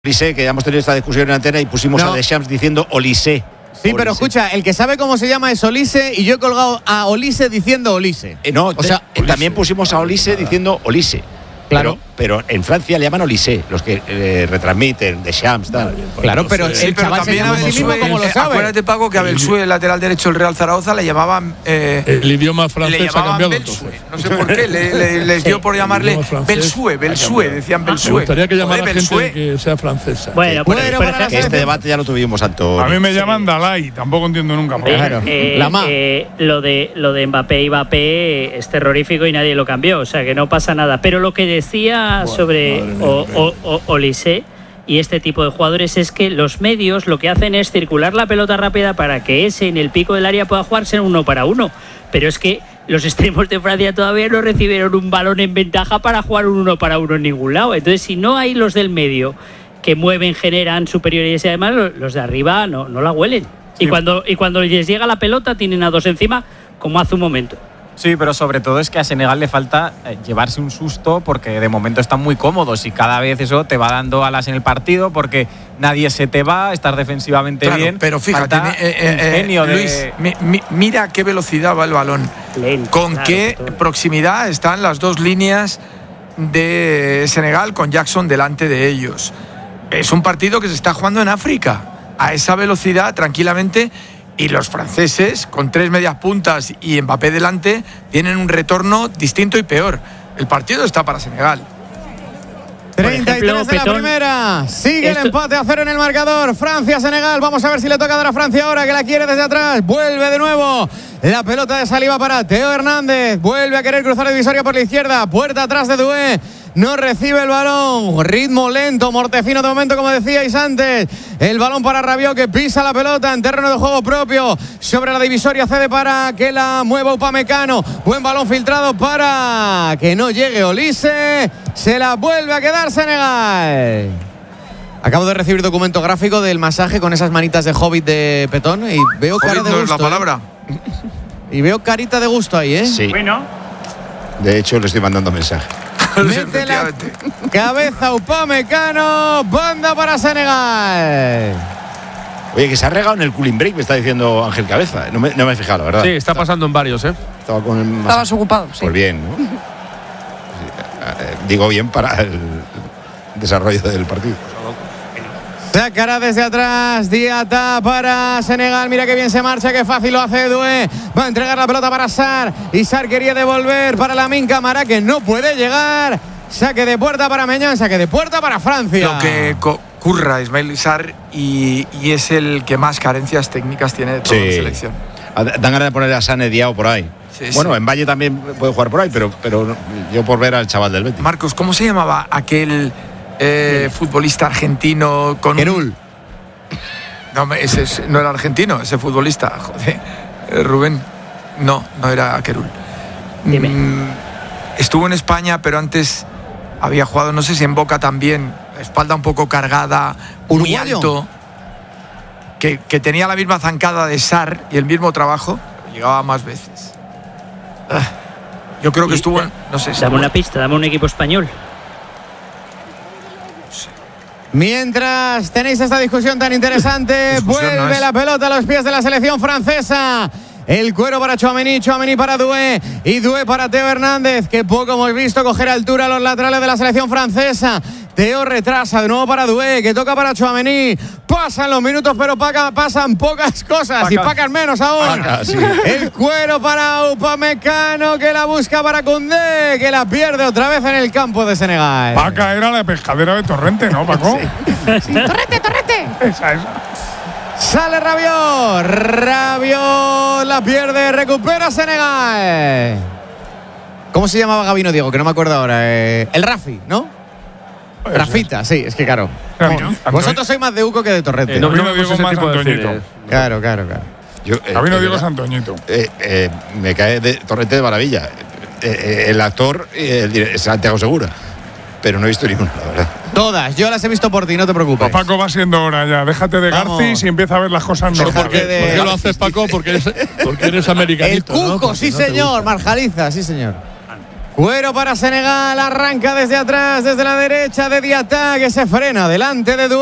Olise, que ya hemos tenido esta discusión en antena y pusimos a Deschamps diciendo Olise. Sí, pero escucha, el que sabe cómo se llama es Olise y yo he colgado a Olise diciendo Olise. También pusimos a Olise diciendo Olise. Claro. Pero en Francia le llaman Olise, los que retransmiten, Deschamps, tal. Claro, pero el chaval se llama a sí mismo como lo sabe. Acuérdate, Paco, que a Belsué, el lateral derecho del Real Zaragoza, le llamaban… el idioma francés ha cambiado. No sé por qué, les dio por llamarle Belsué, decían Belsué. Me gustaría que llamara gente que sea francesa. Bueno, que este debate ya lo tuvimos, Antonio. A mí me llaman Dalai, tampoco entiendo nunca por qué. Lo de Mbappé y Mbappé es terrorífico y nadie lo cambió, o sea que no pasa nada. Pero lo que decía sobre Olise y este tipo de jugadores es que los medios lo que hacen es circular la pelota rápida para que ese en el pico del área pueda jugarse en 1 para 1. Pero es que los extremos de Francia todavía no recibieron un balón en ventaja para jugar un 1 para 1 en ningún lado. Entonces, si no hay los del medio que mueven, generan superioridades y además los de arriba no la huelen. Sí. Y cuando les llega la pelota tienen a dos encima, como hace un momento. Sí, pero sobre todo es que a Senegal le falta llevarse un susto porque de momento están muy cómodos y cada vez eso te va dando alas en el partido porque nadie se te va, estás defensivamente bien. Pero fíjate, Luis, mira qué velocidad va el balón, con qué proximidad están las dos líneas de Senegal con Jackson delante de ellos. Es un partido que se está jugando en África, a esa velocidad tranquilamente. Y los franceses, con 3 medias puntas y Mbappé delante, tienen un retorno distinto y peor. El partido está para Senegal. 33 de la primera. Sigue el empate a 0 en el marcador. Francia-Senegal. Vamos a ver si le toca dar a Francia ahora, que la quiere desde atrás. Vuelve de nuevo la pelota de Saliba para Teo Hernández. Vuelve a querer cruzar divisoria por la izquierda. Puerta atrás de Doué. No recibe el balón. Ritmo lento, mortecino de momento, como decíais antes. El balón para Rabiot, que pisa la pelota en terreno de juego propio. Sobre la divisoria cede para que la mueva Upamecano. Buen balón filtrado para que no llegue Olise. Se la vuelve a quedar Senegal. Acabo de recibir documento gráfico del masaje con esas manitas de Hobbit de Petón y veo cara de gusto. No es la palabra. Y veo carita de gusto ahí, ¿eh? Sí. Bueno. De hecho, le estoy mandando mensaje. Mete la cabeza Upamecano. Banda para Senegal. Oye, que se ha regado en el cooling break, me está diciendo Ángel Cabeza. No me he fijado, la verdad. Sí, está pasando en varios, ¿eh? Estabas ocupado, sí. Pues bien, ¿no? Digo bien para el desarrollo del partido. Sacará desde atrás Diata para Senegal. Mira qué bien se marcha, qué fácil lo hace Doué. Va a entregar la pelota para Sarr. Y Sarr quería devolver para Lamine Camara, que no puede llegar. Saque de puerta para Meñán, saque de puerta para Francia. Lo que curra Ismaïla Sarr y es el que más carencias técnicas tiene de toda la selección. Dan ganas de poner a Sané Diao por ahí. Sí, bueno, en Valle también puede jugar por ahí, pero yo por ver al chaval del Betis. Marcos, ¿cómo se llamaba aquel futbolista argentino con Querul? No, ese no era argentino, ese futbolista. Joder, Rubén. No era Querul. Estuvo en España, pero antes había jugado, no sé si en Boca también, espalda un poco cargada, muy alto, que tenía la misma zancada de Sarr y el mismo trabajo, llegaba más veces. Yo creo que estuvo en, no sé si dame una pista, dame un equipo español. Mientras tenéis esta discusión tan interesante, vuelve la pelota a los pies de la selección francesa. El cuero para Tchouaméni, Tchouaméni para Doué y Doué para Teo Hernández, que poco hemos visto coger altura a los laterales de la selección francesa. Teo retrasa de nuevo para Doué, que toca para Tchouaméni. Pasan los minutos, pero pasan pocas cosas y pacan menos aún. Sí. El cuero para Upamecano, que la busca para Koundé, que la pierde otra vez en el campo de Senegal. Paca era la pescadera de Torrente, ¿no, Paco? Sí. ¡Torrente! Esa. Sale Rabiot la pierde, recupera Senegal. ¿Cómo se llamaba Gabino, Diego? Que no me acuerdo ahora. El Rafi, ¿no? Rafita, sí, es que claro. Vosotros sois más de Uco que de Torrente. Gabino Diego más Antoñito. Claro. Gabino Diego es Antoñito. Me cae de Torrente de maravilla. El actor es Santiago Segura. Pero no he visto ninguna, la verdad. Todas, yo las he visto por ti, no te preocupes. Paco, va siendo hora ya. Déjate de Garcis y empieza a ver las cosas normales. ¿Por qué lo haces, Paco? Porque eres americanito. El Cuco, ¿no? sí, no señor. Marjaliza, sí, señor. Cuero para Senegal, arranca desde atrás, desde la derecha de Diatta, que se frena delante de